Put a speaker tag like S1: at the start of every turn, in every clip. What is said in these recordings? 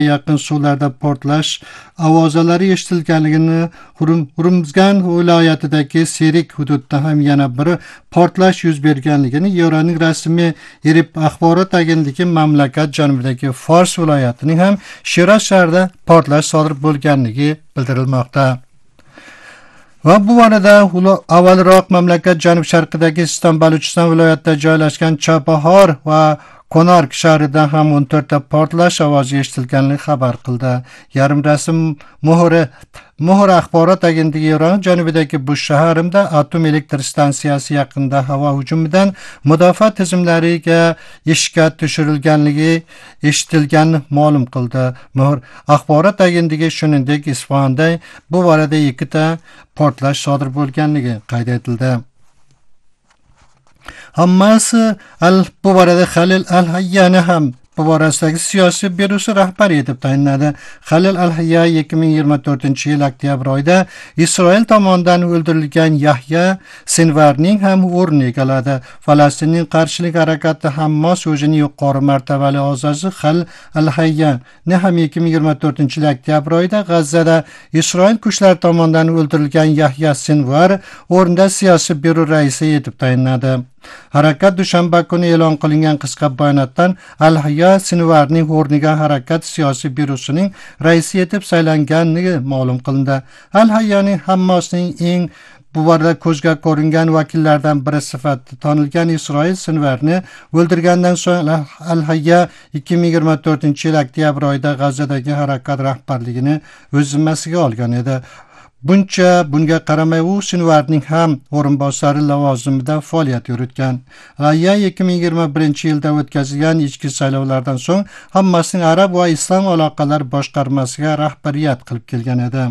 S1: yaqin suvlarda portlash ovozalari eshitilganligini, Hurmuzgan viloyatidagi Serik hududida ham yana bir portlash yuz berganligini Eronning rasmiy Irib axborot agentligi mamlakat janubidagi Fors viloyatining ham Shiroz shahrida portlash sodir bo'lganligi bildirilmoqda. Va bu borada avvalroq mamlakat janub sharqidagi Siston-Baluchiston viloyatida joylashgan Chapahor va Konark shahrida ham 14 ta portlash ovozi eshitilganligi xabar qildi. Yarim rasm Muhr axborot agentligi Eron janubidagi bu shaharda atom elektr stansiyasi yaqinida havo hujumidan mudofaa tizimlariga ishga tushirilganligi eshitilganini ma'lum qildi. Muhr axborot agentligi shuningdek Isfahan'da bu borada 2 ta portlash sodir bo'lganligi qayd etildi. Hammasi bu borada Halil al-Hayyani ham bu borasidagi siyosiy byurosi rahbari etib tayinladi. Halil al-Hayya 2024-yil oktyabr oyida Isroil tomonidan o'ldirilgan Yahya Sinvarning ham o'rnini egalladi. Falastinning qarshilik harakati Hammos o'zining yuqori martabali a'zosi Halil al-Hayya ham 2024-yil oktyabr oyida G'azzada Isroil kuchlari tomonidan o'ldirilgan Yahya Sinvar o'rnida siyosiy byuro raisi etib tayinladi. Harakat dushanba kuni e'lon qilingan qisqa bayonotdan Al-Hayya Sinvarning o'rniga harakat siyosiy byurosining raisi etib saylanganligi ma'lum qilindi. Al-Hayyaning Hammosning eng bu borada ko'zga ko'ringan vakillaridan biri sifatida tanilgan Isroil Sinvarni o'ldirgandan so'ng Al-Hayya 2024-yil oktyabr oyida G'azzadagi harakat rahbarligini o'z zimmasiga olgan edi. Bunga qaramay u Sinvarning ham o'rinbosari lavozimida faoliyat yuritgan. G'ayya 2021-yilda o'tkazilgan ichki saylovlardan so'ng Hammosning arab va islom aloqalari boshqarmasiga rahbariyat qilib kelgan edi.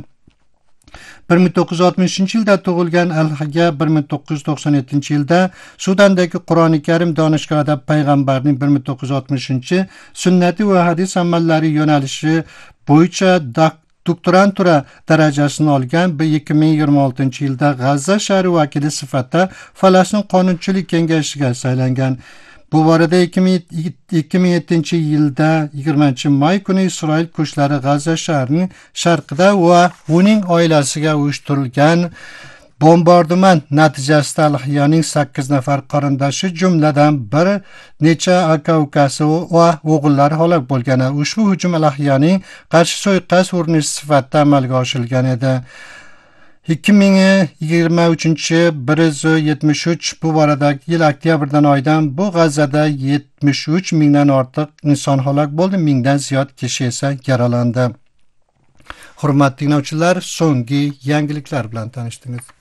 S1: 1960-yilda tug'ilgan Al-Hayya 1997-yilda Sudandagi Qur'oni Karim donishgohida payg'ambarning 1960-sunnati va hadis amallari yo'nalishi bo'yicha doktorantura darajasini olgan. 2026-yilda G'azza shahri vakili sifatida Falastin qonunchilik kengashiga saylangan. Bu borada 2007-yilda 20-may kuni Isroil kuchlari G'azza shahrining sharqida va uning oilasiga uyushtirilgan bombardimon natijasida Al-Hayyaning 8 nafar qarindoshi jumladan bir necha aka-ukasi va o'g'illari halok bo'lgan. Ushbu hujum Al-Hayyaning qarshi suiqasd urinishi sifatida amalga oshirilgan edi. 2023 bu boradagi yil oktyabrdan oydan bu G'azzada 73 mingdan ortiq inson halok bo'ldi, mingdan ziyod kishi esa yaralandi. Hurmatli tinglovchilar, so'nggi yangiliklar bilan tanishdingiz.